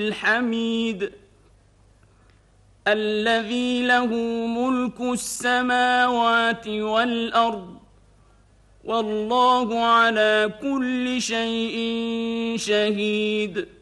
الحميد الذي له ملك السماوات والأرض والله على كل شيء شهيد.